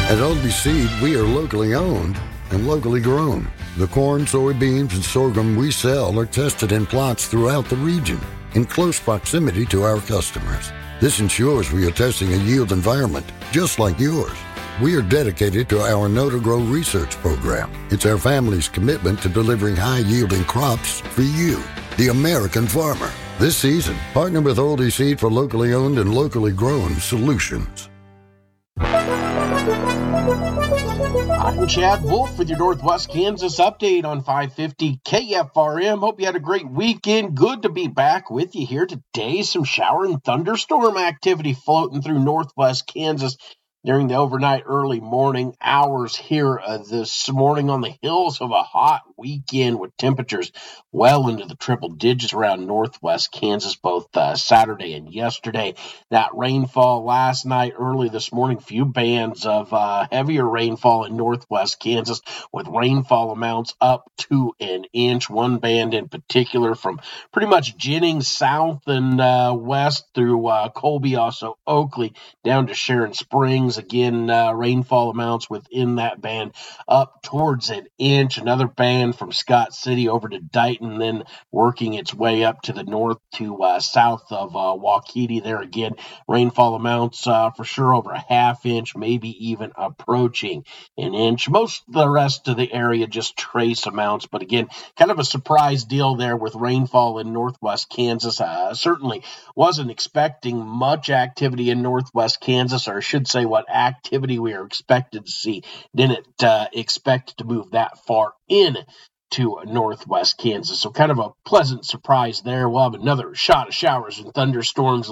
At Oldie Seed, we are locally owned and locally grown. The corn, soybeans, and sorghum we sell are tested in plots throughout the region in close proximity to our customers. This ensures we are testing a yield environment just like yours. We are dedicated to our Know to Grow research program. It's our family's commitment to delivering high-yielding crops for you, the American farmer. This season, partner with Oldie Seed for locally owned and locally grown solutions. I'm Chad Wolf with your Northwest Kansas update on 550 KFRM. Hope you had a great weekend. Good to be back with you here today. Some shower and thunderstorm activity floating through Northwest Kansas during the overnight early morning hours here this morning on the heels of a hot weekend with temperatures well into the triple digits around Northwest Kansas, both Saturday and yesterday. That rainfall last night, early this morning, few bands of heavier rainfall in Northwest Kansas with rainfall amounts up to an inch. One band in particular from pretty much Jennings south and west through Colby, also Oakley, down to Sharon Springs. Again, rainfall amounts within that band up towards an inch. Another band from Scott City over to Dighton, then working its way up to the north to south of Waukeeta. There again, rainfall amounts for sure over a half inch, maybe even approaching an inch. Most of the rest of the area just trace amounts, but again, kind of a surprise deal there with rainfall in Northwest Kansas. Certainly wasn't expecting much activity in Northwest Kansas, or I should say what activity we are expected to see. Didn't expect to move that far in to Northwest Kansas. So kind of a pleasant surprise there. We'll have another shot of showers and thunderstorms